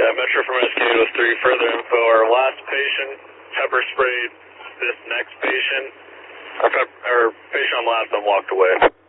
Yeah, Metro from SK 3, further info. Our last patient pepper sprayed this next patient. Our patient on last one walked away.